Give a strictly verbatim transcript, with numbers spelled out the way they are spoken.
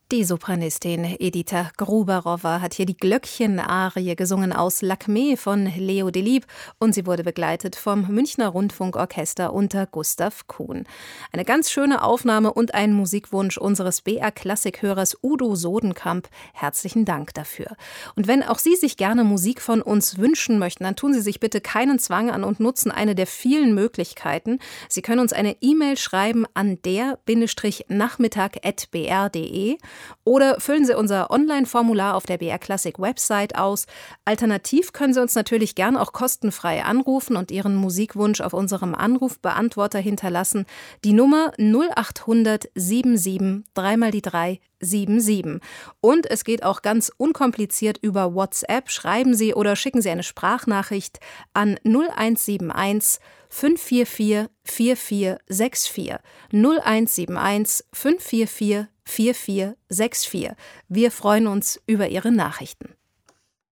Die Sopranistin Edita Gruberowa hat hier die Glöckchen-Arie gesungen aus Lakmé von Leo Delibes und sie wurde begleitet vom Münchner Rundfunkorchester unter Gustav Kuhn. Eine ganz schöne Aufnahme und ein Musikwunsch unseres B R-Klassikhörers Udo Sodenkamp. Herzlichen Dank dafür. Und wenn auch Sie sich gerne Musik von uns wünschen möchten, dann tun Sie sich bitte keinen Zwang an und nutzen eine der vielen Möglichkeiten. Sie können uns eine E-Mail schreiben an der Nachmittag at b r punkt d e oder füllen Sie unser Online-Formular auf der B R Classic Website aus. Alternativ können Sie uns natürlich gern auch kostenfrei anrufen und Ihren Musikwunsch auf unserem Anrufbeantworter hinterlassen. Die Nummer null acht hundert siebenundsiebzig, dreimal die drei, sieben sieben. Und es geht auch ganz unkompliziert über WhatsApp. Schreiben Sie oder schicken Sie eine Sprachnachricht an null eins sieben eins fünf vier vier vier vier sechs vier. null eins sieben eins fünf vier vier vier vier sechs vier. Wir freuen uns über Ihre Nachrichten.